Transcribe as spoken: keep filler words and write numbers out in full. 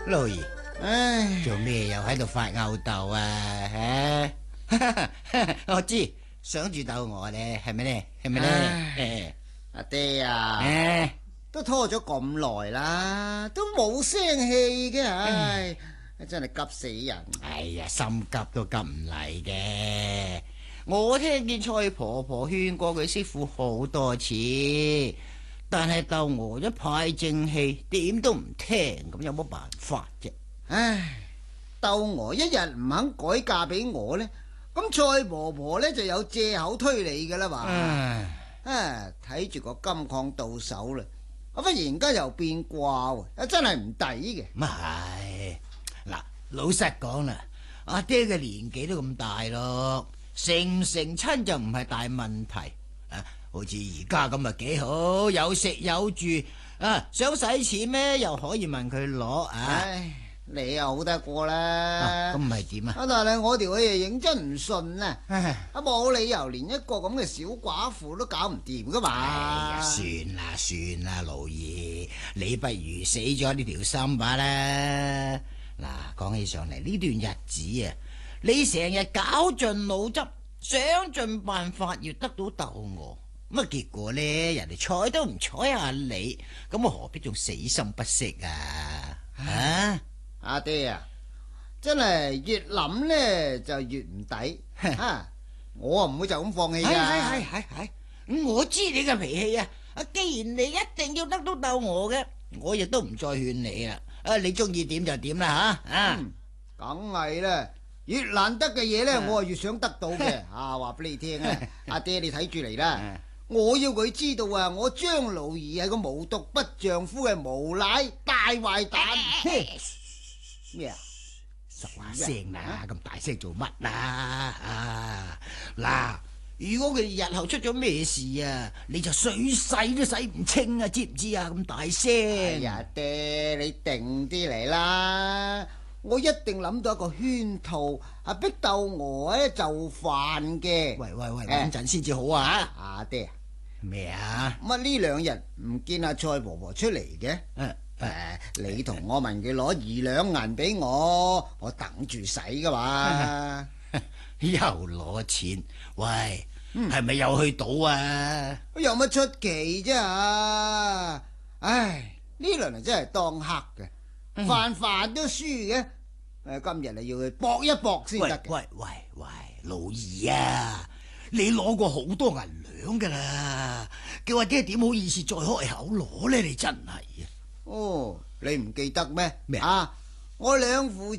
老爺， 唉， 做咩又喺度發吽哣啊？吓，我知，想住鬥我咧，係咪咧？係咪咧？ 阿爹啊， 誒， 都拖咗咁耐啦，都冇聲氣嘅，唉，真係急死人！ 哎呀，心急都急唔嚟嘅。我聽見蔡婆婆勸過佢媳婦好多次，但係鬥我一派正氣，點都唔聽，咁有乜辦法啫？ 唉，鬥我一日唔肯改嫁俾我呢，咁蔡婆婆呢就有借口推你噶啦嘛。 唉， 啊，睇住個金礦到手啦，我忽然間又變卦喎，啊真係唔抵嘅。 咁係嗱，老實講啦，阿爹嘅年紀都咁大咯，成唔成親就唔係大問題啊！好似而家咁啊幾好，有食有住啊，想使錢咩又可以問佢攞啊！ 唉，你又好得過啦。 咁唔係點啊？ 啊，但係我條氣係認真唔順啊！ 唉， 啊，冇理由連一個咁嘅小寡婦都搞唔掂噶嘛！ 哎呀，算啦算啦，老爺，你不如死咗呢條心吧啦！嗱，講起上嚟呢段日子啊，你成日搞盡腦汁，想盡辦法要得到鬥我，咁啊結果呢，人哋睬都唔睬下你，咁我何必仲死心不息啊？啊， 阿爹啊，真係越諗呢就越唔抵啊！我啊唔會就咁放棄噶。 係係係係係，我知你嘅脾氣啊！啊，既然你一定要得到鬥我嘅，我亦都唔再勸你啦。啊，你中意點就點啦吓啊！ 梗係啦，越難得嘅嘢呢，我啊越想得到嘅。啊，話俾你聽啊，阿爹你睇住嚟啦！我要佢知道啊，我張老兒係個無毒不丈夫嘅無賴大壞蛋。咩啊？ 收下聲啦，咁大聲做乜啊？啊嗱，如果佢日後出咗咩事啊，你就水洗都洗唔清啊，知唔知啊？咁大聲！ 哎呀，爹，你定啲嚟啦！我一定諗到一個圈套，啊逼鬥我咧就範嘅。 喂喂喂，穩陣先至好啊！ 阿爹， 咩啊？ 乜呢兩日唔見阿蔡婆婆出嚟嘅？ 誒誒，你同我問佢攞二兩銀俾我，我等住使噶嘛。 又攞錢？喂，係咪又去賭啊？ 有乜出奇啫？唉，呢輪啊真係當黑嘅，飯飯都輸嘅。誒，今日啊要去搏一搏先得嘅。 喂喂喂，老二啊，你攞過好多銀兩噶啦，叫阿爹點好意思再開口攞咧？你真係啊！ 哦，你唔記得咩？ 咩啊？我兩父